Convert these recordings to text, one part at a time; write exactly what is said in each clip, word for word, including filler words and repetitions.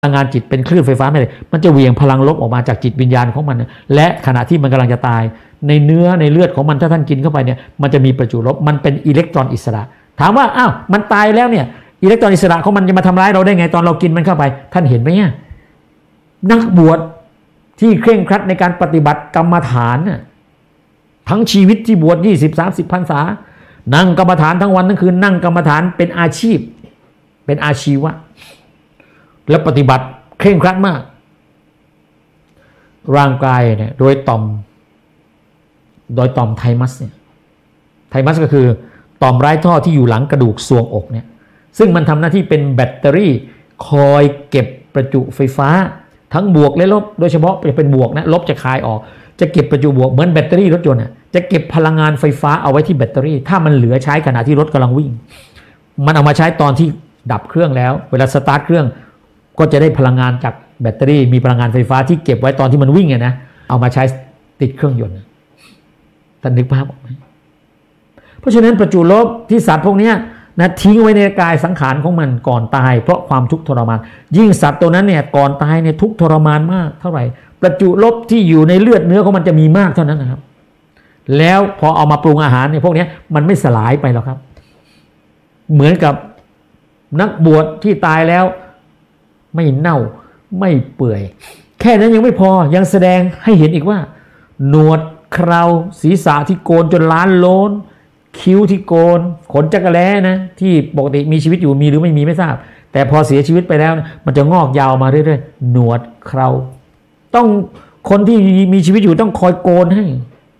พลังงานจิตเป็นคลื่นไฟฟ้าไม่เลยมันจะเหวี่ยงพลังลบออกมาจากจิตวิญญาณของมันและขณะที่มันกำลังจะตายในเนื้อในเลือดของมันถ้าท่านกินเข้าไปเนี่ยมันจะมีประจุลบมันเป็นอิเล็กตรอนอิสระถามว่าอ้าวมันตายแล้วเนี่ยอิเล็กตรอนอิสระของมันจะมาทำร้ายเราได้ไงตอนเรากินมันเข้าไปท่านเห็นไหมเนี่ยนักบวชที่เคร่งครัดในการปฏิบัติกรรมฐานน่ะทั้งชีวิตที่บวชยี่สิบ สามสิบพรรษานั่งกรรมฐานทั้งวันทั้งคืนนั่งกรรมฐานเป็นอาชีพเป็นอาชีวะและปฏิบัติเคร่งครัดมากร่างกายเนี่ยโดยต่อมโดยต่อมไทมัสเนี่ยไทมัสก็คือต่อมไร้ท่อที่อยู่หลังกระดูกทรวงอกเนี่ยซึ่งมันทำหน้าที่เป็นแบตเตอรี่คอยเก็บประจุไฟฟ้าทั้งบวกและลบโดยเฉพาะจะเป็นบวกนะลบจะคายออกจะเก็บประจุบวกเหมือนแบตเตอรี่รถยนต์จะเก็บพลังงานไฟฟ้าเอาไว้ที่แบตเตอรี่ถ้ามันเหลือใช้ขณะที่รถกำลังวิ่งมันเอามาใช้ตอนที่ดับเครื่องแล้วเวลาสตาร์ทเครื่องก็จะได้พลังงานจากแบตเตอรี่มีพลังงานไฟฟ้าที่เก็บไว้ตอนที่มันวิ่งไงนะเอามาใช้ติดเครื่องยนต์ท่านนึกภาพออกไหมเพราะฉะนั้นประจุลบที่สัตว์พวกนี้นะทิ้งไว้ในกายสังขารของมันก่อนตายเพราะความทุกข์ทรมานยิ่งสัตว์ตัวนั้นเนี่ยก่อนตายเนี่ยทุกข์ทรมานมากเท่าไหร่ประจุลบที่อยู่ในเลือดเนื้อของมันจะมีมากเท่านั้นนะครับแล้วพอเอามาปรุงอาหารเนี่ยพวกนี้มันไม่สลายไปหรอกครับเหมือนกับนักบวชที่ตายแล้วไม่เน่าไม่เปื่อยแค่นั้นยังไม่พอยังแสดงให้เห็นอีกว่าหนวดเคราศีรษะที่โกนจนล้านโลนคิ้วที่โกนขนจักรแล้นะที่ปกติมีชีวิตอยู่มีหรือไม่มีไม่ทราบแต่พอเสียชีวิตไปแล้วมันจะงอกยาวมาเรื่อยๆหนวดเคราต้องคนที่มีชีวิตอยู่ต้องคอยโกนให้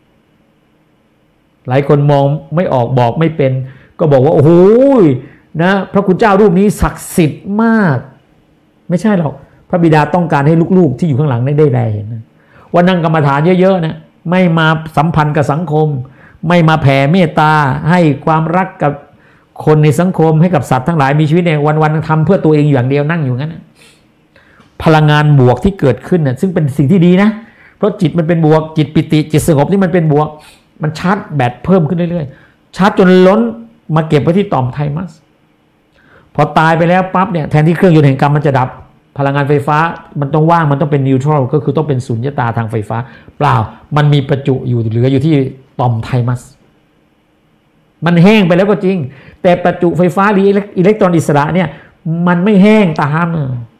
หลายคนมองไม่ออกบอกไม่เป็นก็บอกว่าโอ้โหนะพระคุณเจ้ารูปนี้ศักดิ์สิทธิ์มากไม่ใช่หรอกพระบิดาต้องการให้ลูกๆที่อยู่ข้างหลังได้แลเห็นนะว่านั่งกรรมฐานเยอะๆนะไม่มาสัมพันธ์กับสังคมไม่มาแผ่เมตตาให้ความรักกับคนในสังคมให้กับสัตว์ทั้งหลายมีชีวิตในวันๆทำเพื่อตัวเองอย่างเดียวนั่งอยู่งั้นนะพลังงานบวกที่เกิดขึ้นนะซึ่งเป็นสิ่งที่ดีนะเพราะจิตมันเป็นบวกจิตปิติจิตสงบนี่มันเป็นบวกมันชาร์จแบตเพิ่มขึ้นเรื่อยๆชาร์จจนล้นมาเก็บไว้ที่ต่อมไทมัสพอตายไปแล้วปั๊บเนี่ยแทนที่เครื่องยนต์แห่งกรรมมันจะดับพลังงานไฟฟ้ามันต้องว่างมันต้องเป็นนิวทรัลก็คือต้องเป็นสุญญตาทางไฟฟ้าเปล่ามันมีประจุอยู่เหลืออยู่ที่ต่อมไทมัสมันแห้งไปแล้วก็จริงแต่ประจุไฟฟ้าหรืออิเล็กตรอนอิสระเนี่ยมันไม่แห้งตาม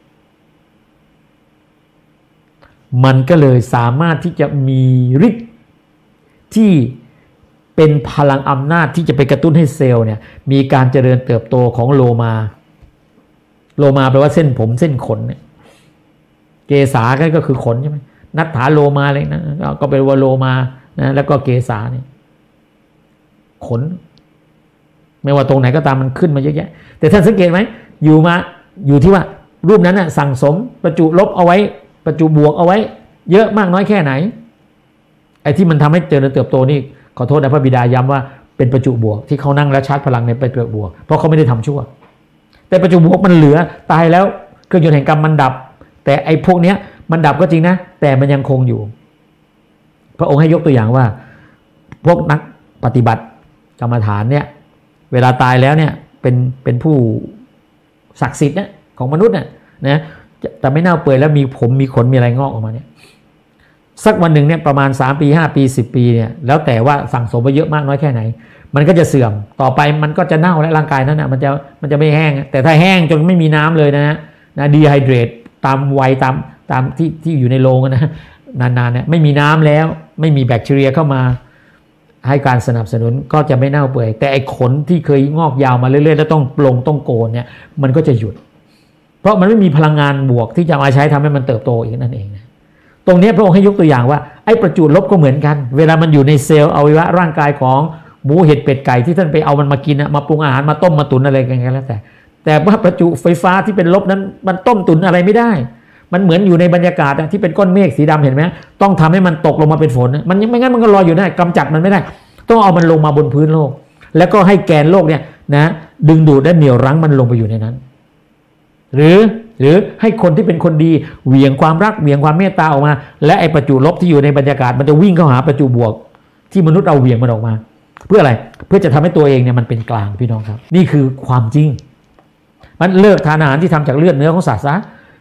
มันก็เลยสามารถที่จะมีฤทธิ์ที่เป็นพลังอำนาจที่จะไปกระตุ้นให้เซลล์เนี่ยมีการเจริญเติบโตของโลมาโลมาแปลว่าเส้นผมเส้นขนเนี่ยเกษาก็คือขนใช่ไหมนัตถาโลมาเลยนะก็เป็นว่าโลมานะแล้วก็เกษาเนี่ยขนไม่ว่าตรงไหนก็ตามมันขึ้นมาเยอะแยะแต่ท่านสังเกตไหมอยู่มาอยู่ที่ว่ารูปนั้นน่ะสั่งสมประจุลบเอาไว้ประจุบวกเอาไว้เยอะมากน้อยแค่ไหนไอ้ที่มันทำให้เจริญเติบโตนี่ขอโทษนะพระบิดาย้ำว่าเป็นประจุบวกที่เขานั่งและชาร์จพลังในประจุบวกเพราะเขาไม่ได้ทำชั่วแต่ประจุบวกมันเหลือตายแล้วเครื่องยนต์แห่งกรรมมันดับแต่ไอ้พวกเนี้ยมันดับก็จริงนะแต่มันยังคงอยู่พระองค์ให้ยกตัวอย่างว่าพวกนักปฏิบัติกรรมฐานเนี่ยเวลาตายแล้วเนี่ยเป็นเป็นผู้ศักดิ์สิทธิ์นะของมนุษย์น่ะนะแต่ไม่เน่าเปื่อยแล้วมีผมมีขนมีอะไรงอกออกมาเนี่ยสักวันหนึ่งเนี่ยประมาณสามปีห้าปีสิบปีเนี่ยแล้วแต่ว่าสั่งสมไปเยอะมากน้อยแค่ไหนมันก็จะเสื่อมต่อไปมันก็จะเน่าและร่างกายนั้นนะมันจะมันจะไม่แห้งแต่ถ้าแห้งจนไม่มีน้ำเลยนะฮะนะดีไฮเดรตตามวัยตามตามที่ที่อยู่ในโรงนะนานๆเนี่ยไม่มีน้ำแล้วไม่มีแบคทีเรียเข้ามาให้การสนับสนุนก็จะไม่เน่าเปื่อยแต่ไอ้ขนที่เคยงอกยาวมาเรื่อยๆแล้วต้องปลงต้องโกนเนี่ยมันก็จะหยุดเพราะมันไม่มีพลังงานบวกที่จะมาใช้ทำให้มันเติบโตอีกนั่นเองนะตรงนี้พระองค์ให้ยกตัวอย่างว่าไอ้ประจุลบก็เหมือนกันเวลามันอยู่ในเซลล์อวัยวะร่างกายของหมูเห็ดเป็ดไก่ที่ท่านไปเอามันมากินมาปรุงอาหารมาต้มมาตุ๋นอะไรกันแล้วแต่แต่ว่าประจุไฟฟ้าที่เป็นลบนั้นมันต้มตุ๋นอะไรไม่ได้มันเหมือนอยู่ในบรรยากาศที่เป็นก้อนเมฆสีดำเห็นไหมต้องทำให้มันตกลงมาเป็นฝนมันยังไม่งั้นมันก็ลอยอยู่ได้กำจัดมันไม่ได้ต้องเอามันลงมาบนพื้นโลกแล้วก็ให้แกนโลกเนี่ยนะดึงดูดและเหนี่ยวรั้งมันลงไปอยู่ในนั้นหรือหรือให้คนที่เป็นคนดีเหวี่ยงความรักเหวี่ยงความเมตตาออกมาและไอ้ประจุลบที่อยู่ในบรรยากาศมันจะวิ่งเข้าหาประจุบวกที่มนุษย์เอาเหวี่ยงมันออกมาเพื่ออะไรเพื่อจะทำให้ตัวเองเนี่ยมันเป็นกลางพี่น้องครับนี่คือความจริงมันเลิกทานอาหารที่ทำจากเลือดเนื้อของสัตว์ซะ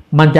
มันจะ